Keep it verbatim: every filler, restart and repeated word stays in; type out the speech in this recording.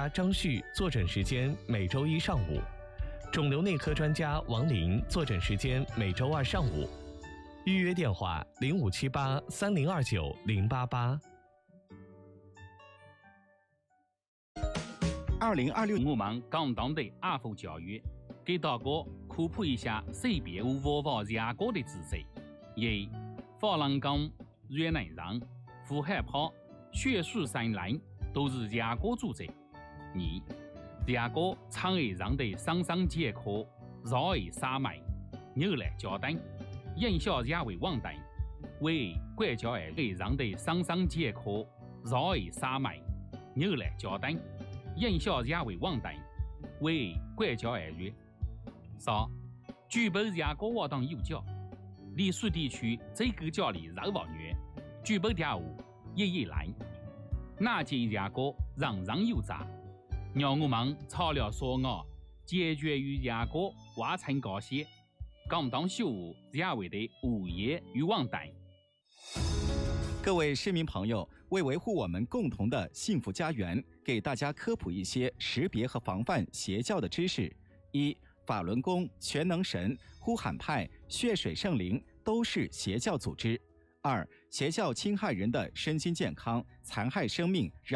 家张旭坐诊时间每周一上午，肿瘤内科专家王林坐诊时间每周二上午。预约电话零五七八三零二九零八八。 二零二六， 我们广东的阿福教育给大家科普一下识别无娃娃牙膏的知识：一、珐琅钢、软嫩让、富含泡、血水散烂都是牙膏组织。二、牙膏长而让的伤伤结壳，绕而撒脉，扭来交等，眼小牙为网等，为拐角而让的伤伤结壳，绕而撒脉，扭来交等，眼小牙为网等，为拐角而弱。三、举报牙膏活动有效，丽水地区这个家里热网月，举报电话一一来，哪件牙膏让让有诈，让我们草料所咬，解决与牙膏挖成高些，广东修务牙卫的物业与网等。 各位市民朋友，为维护我们共同的幸福家园，给大家科普一些识别和防范邪教的知识。一、法轮功、全能神、呼喊派、血水圣灵都是邪教组织。二、邪教侵害人的身心健康，残害生命，让